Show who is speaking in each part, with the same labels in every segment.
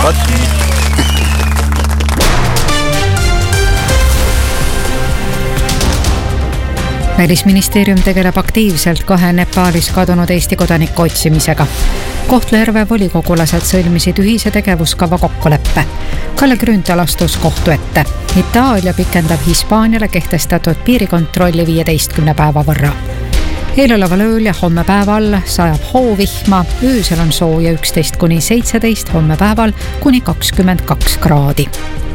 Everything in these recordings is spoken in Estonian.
Speaker 1: Välisministeerium tegeleb aktiivselt 2 Nepaalis kadunud Eesti kodaniku otsimisega. Kohtla-Järve volikogulased sõlmisid ühise tegevuskava kokkuleppe. Kalle Grünthal astus kohtu ette. Itaalia pikendab Hispaaniale kehtestatud piirikontrolli 15 päeva võrra. Eeloleval ööl ja homme päeval sajab hoovihma, öösel on sooja 11–17, homme päeval kuni 22 kraadi.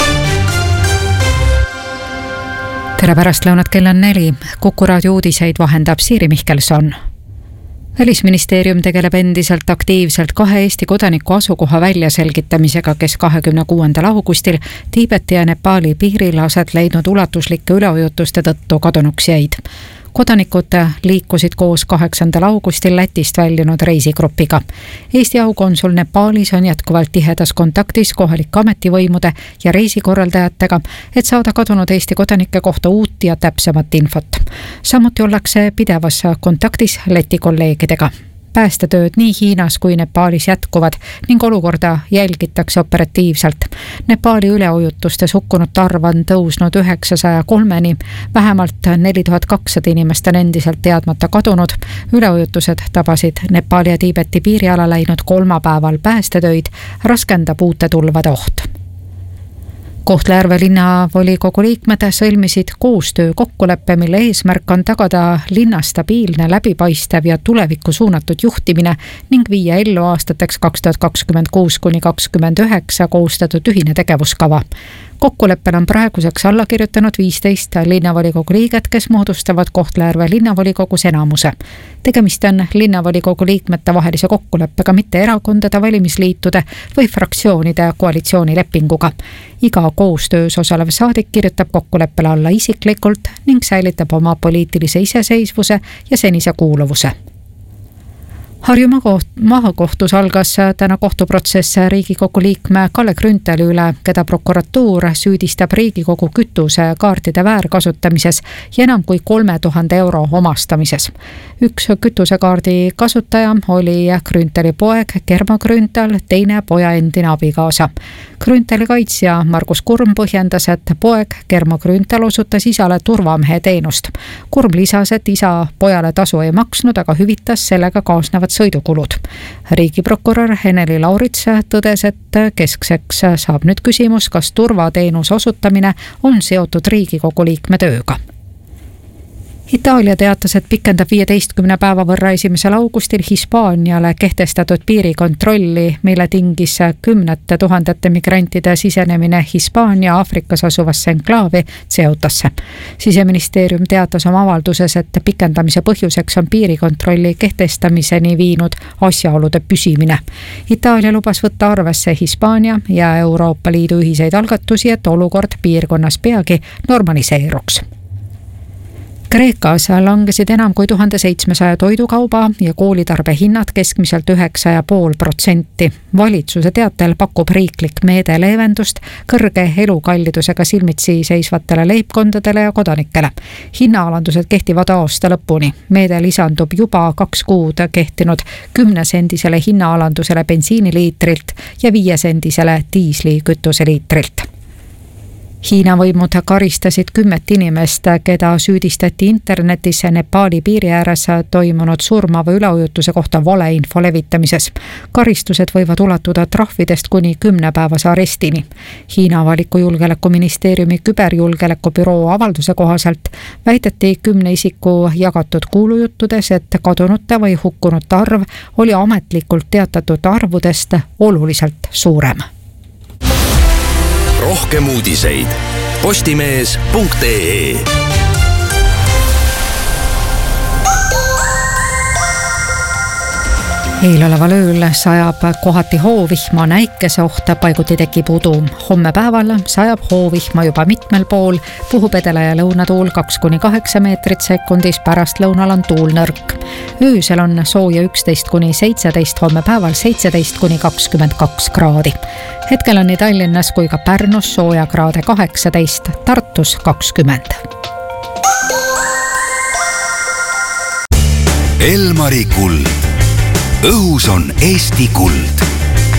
Speaker 1: Tere pärastlõunat, kell on 4. Kuku raadio uudiseid vahendab Siiri Mihkelson. Välisministeerium tegeleb endiselt aktiivselt 2 Eesti kodaniku asukoha väljaselgitamisega, kes 26. augustil Tiibeti ja Nepaali piiril aset leidnud ulatuslike üleujutuste tõttu kadunuks jäid. Kodanikud liikusid koos 8. augustil Lätist väljunud reisigrupiga. Eesti aukonsul Nepaalis on jätkuvalt tihedas kontaktis kohalike ametivõimude ja reisikorraldajatega, et saada kadunud Eesti kodanike kohta uut ja täpsemat infot. Samuti ollakse pidevas kontaktis Läti kolleegidega. Päästetööd nii Hiinas kui Nepaalis jätkuvad ning olukorda jälgitakse operatiivselt. Nepaali üleujutustes hukkunute arv on tõusnud 903-ni, vähemalt 4200 inimest on endiselt teadmata kadunud. Üleujutused tabasid Nepaali ja Tiibeti piiriala läinud kolmapäeval päästetöid, raskendab uute tulvade oht. Kohtla-Järve linnavolikogu liikmed sõlmisid koostöö kokkuleppe, mille eesmärk on tagada linna stabiilne, läbipaistev ja tulevikku suunatud juhtimine ning viia ellu aastateks 2026–2029 koostatud ühine tegevuskava. Kokkuleppel on praeguseks alla kirjutanud 15 linnavolikogu liiget, kes moodustavad Kohtla-Järve linnavolikogus enamuse. Tegemist on linnavolikogu liikmete vahelise kokkuleppega, mitte erakondade, valimisliitude või fraktsioonide koalitsioonilepinguga. Iga koostöös osalev saadik kirjutab kokkuleppele alla isiklikult ning säilitab oma poliitilise iseseisvuse ja senise kuuluvuse. Harjumaa maakohtus algas täna kohtuprotsess Riigikogu liikme Kalle Grünthali üle, keda prokuratuur süüdistab Riigikogu kütusekaartide väärkasutamises ja enam kui 3000 euro omastamises. Üks kütusekaardi kasutaja oli Grünthali poeg Germo Grünthal, teine poja endine abikaasa. Grünthali kaitsja Margus Kurm põhjendas, et poeg Germo Grünthal osutas isale turvamehe teenust. Kurm lisas, et isa pojale tasu ei maksnud, aga hüvitas sellega kaasnevad sõidukulud. Riigiprokurör Heneli Laurits tõdes, et keskseks saab nüüd küsimus, kas turvateenuse osutamine on seotud Riigikogu liikme tööga. Itaalia teatas, et pikendab 15 päeva võrra 1. augustil Hispaaniale kehtestatud piirikontrolli, mille tingis 10 000 migrantide sisenemine Hispaania Aafrikas asuvasse enklaavi Ceutasse. Siseministeerium teatas oma avalduses, et pikendamise põhjuseks on piirikontrolli kehtestamiseni viinud asjaolude püsimine. Itaalia lubas võtta arvesse Hispaania ja Euroopa Liidu ühiseid algatusi, et olukord piirkonnas peagi normaliseeruks. Kreekas langesid enam kui 1700 toidukauba ja koolitarbe hinnad keskmiselt 9,5%. Valitsuse teatel pakub riiklik meede leevendust kõrge elukallidusega silmitsi seisvatele leibkondadele ja kodanikele. Hinnaalandused kehtivad aasta lõpuni. Meede lisandub juba 2 kuud kehtinud 10-sendisele hinnaalandusele bensiiniliitrilt ja 5-sendisele diislikütuseliitrilt. Hiina võimud karistasid 10 inimest, keda süüdistati internetis Nepaali piiri ääres toimunud surmava üleujutuse kohta valeinfo levitamises. Karistused võivad ulatuda trahvidest kuni 10-päevase arestini. Hiina avaliku julgeolekuministeeriumi küberjulgeolekubüroo avalduse kohaselt väideti 10 isiku jagatud kuulujuttudes, et kadunute või hukkunute arv oli ametlikult teatatud arvudest oluliselt suurem.
Speaker 2: Rohkem uudiseid postimees.ee.
Speaker 1: Eeloleval ööl sajab kohati hoovihma, näikeseoht, paiguti tekib udu. Homme päeval sajab hoovihma juba mitmel pool, puhub edela- ja lõunatuul 2–8 meetrit sekundis, pärast lõunal on tuul nõrk. Öösel on sooja 11–17, homme päeval 17–22 kraadi. Hetkel on nii Tallinnas kui ka Pärnus sooja kraade 18, Tartus 20.
Speaker 2: Elmari kuld. Õhus on Eesti kuld.